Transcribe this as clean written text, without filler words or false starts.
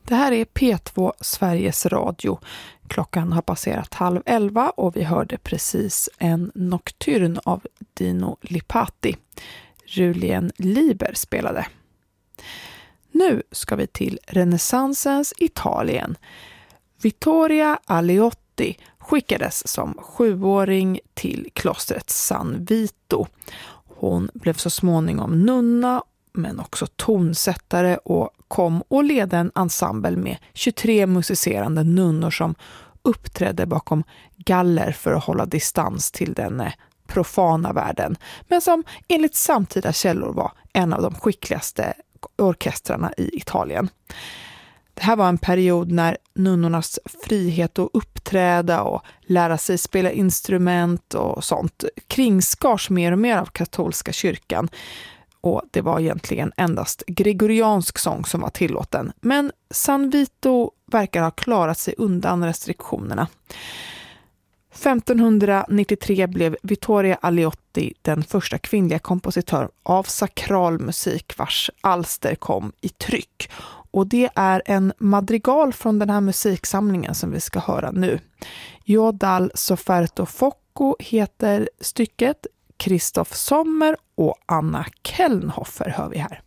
Det här är P2 Sveriges Radio. Klockan har passerat 10:30 och vi hörde precis en nocturn av Dino Lipati. Julien Lieber spelade. Nu ska vi till renässansens Italien. Vittoria Aliotti skickades som 7-åring till klostret San Vito. Hon blev så småningom nunna men också tonsättare och kom och ledde en ensemble med 23 musicerande nunnor som uppträdde bakom galler för att hålla distans till den profana världen, men som enligt samtida källor var en av de skickligaste orkestrarna i Italien. Det här var en period när nunnornas frihet att uppträda och lära sig spela instrument och sånt kringskars mer och mer av katolska kyrkan. Och det var egentligen endast gregoriansk sång som var tillåten. Men San Vito verkar ha klarat sig undan restriktionerna. 1593 blev Vittoria Aliotti den första kvinnliga kompositör av sakral musik vars alster kom i tryck. Och det är en madrigal från den här musiksamlingen som vi ska höra nu. Io dal sofferto fuoco heter stycket. Christoph Sommer och Anna Kellnhofer hör vi här.